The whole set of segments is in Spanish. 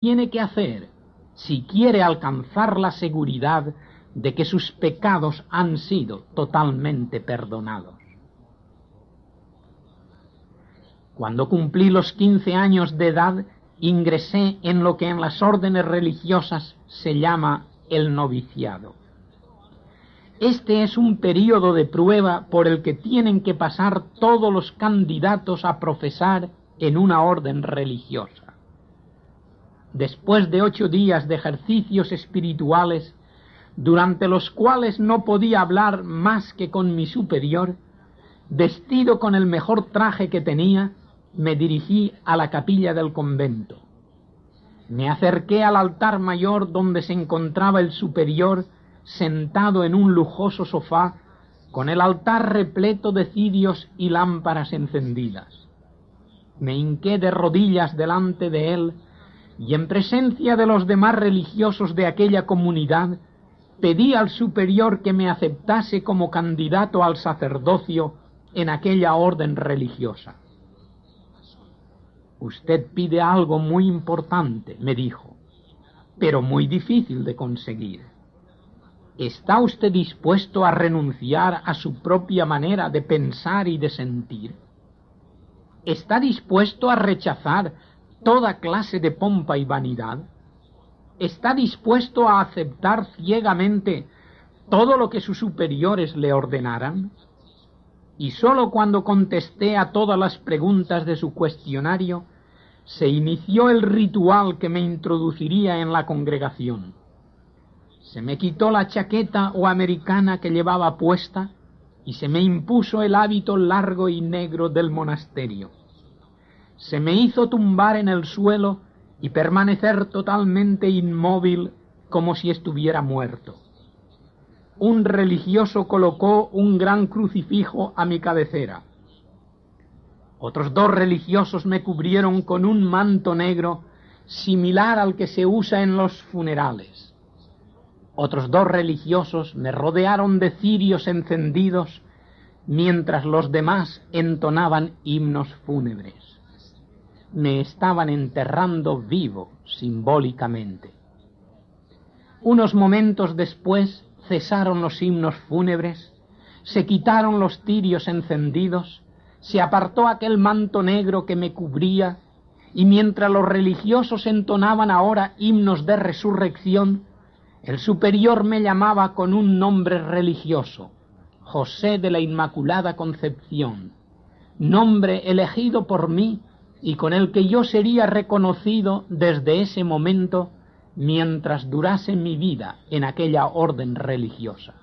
tiene que hacer si quiere alcanzar la seguridad de que sus pecados han sido totalmente perdonados. Cuando cumplí los 15 años de edad, ingresé en lo que en las órdenes religiosas se llama el noviciado. Este es un período de prueba por el que tienen que pasar todos los candidatos a profesar en una orden religiosa. Después de 8 días de ejercicios espirituales, durante los cuales no podía hablar más que con mi superior, vestido con el mejor traje que tenía, me dirigí a la capilla del convento. Me acerqué al altar mayor donde se encontraba el superior sentado en un lujoso sofá, con el altar repleto de cirios y lámparas encendidas. Me hinqué de rodillas delante de él y en presencia de los demás religiosos de aquella comunidad pedí al superior que me aceptase como candidato al sacerdocio en aquella orden religiosa. «Usted pide algo muy importante», me dijo, «pero muy difícil de conseguir. ¿Está usted dispuesto a renunciar a su propia manera de pensar y de sentir? ¿Está dispuesto a rechazar toda clase de pompa y vanidad? ¿Está dispuesto a aceptar ciegamente todo lo que sus superiores le ordenaran?» Y sólo cuando contesté a todas las preguntas de su cuestionario, se inició el ritual que me introduciría en la congregación. Se me quitó la chaqueta o americana que llevaba puesta y se me impuso el hábito largo y negro del monasterio. Se me hizo tumbar en el suelo y permanecer totalmente inmóvil como si estuviera muerto. Un religioso colocó un gran crucifijo a mi cabecera. Otros 2 religiosos me cubrieron con un manto negro similar al que se usa en los funerales. Otros 2 religiosos me rodearon de cirios encendidos mientras los demás entonaban himnos fúnebres. Me estaban enterrando vivo simbólicamente. Unos momentos después cesaron los himnos fúnebres, se quitaron los cirios encendidos, se apartó aquel manto negro que me cubría, y mientras los religiosos entonaban ahora himnos de resurrección, el superior me llamaba con un nombre religioso, José de la Inmaculada Concepción, nombre elegido por mí y con el que yo sería reconocido desde ese momento mientras durase mi vida en aquella orden religiosa.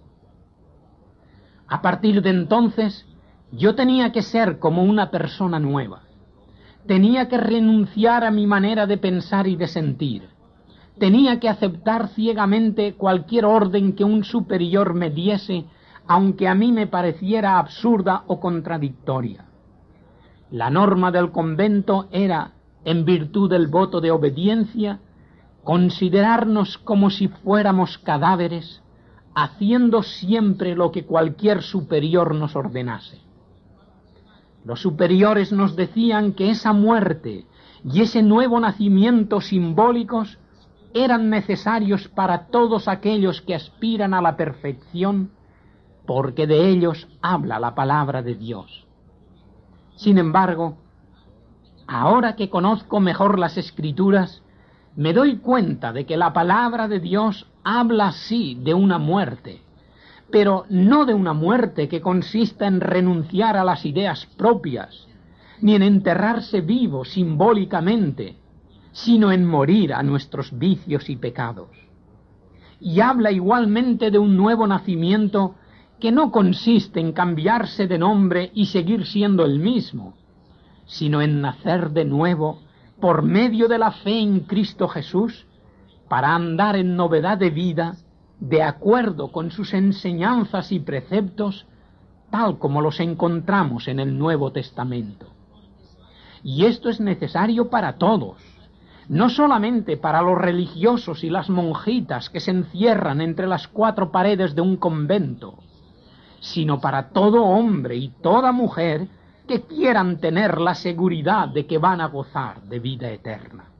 A partir de entonces, yo tenía que ser como una persona nueva. Tenía que renunciar a mi manera de pensar y de sentir. Tenía que aceptar ciegamente cualquier orden que un superior me diese, aunque a mí me pareciera absurda o contradictoria. La norma del convento era, en virtud del voto de obediencia, considerarnos como si fuéramos cadáveres, haciendo siempre lo que cualquier superior nos ordenase. Los superiores nos decían que esa muerte y ese nuevo nacimiento simbólicos eran necesarios para todos aquellos que aspiran a la perfección, porque de ellos habla la palabra de Dios. Sin embargo, ahora que conozco mejor las Escrituras, me doy cuenta de que la palabra de Dios habla sí de una muerte, pero no de una muerte que consista en renunciar a las ideas propias, ni en enterrarse vivo simbólicamente, sino en morir a nuestros vicios y pecados. Y habla igualmente de un nuevo nacimiento que no consiste en cambiarse de nombre y seguir siendo el mismo, sino en nacer de nuevo por medio de la fe en Cristo Jesús, para andar en novedad de vida, de acuerdo con sus enseñanzas y preceptos, tal como los encontramos en el Nuevo Testamento. Y esto es necesario para todos, no solamente para los religiosos y las monjitas que se encierran entre las 4 paredes de un convento, sino para todo hombre y toda mujer que quieran tener la seguridad de que van a gozar de vida eterna.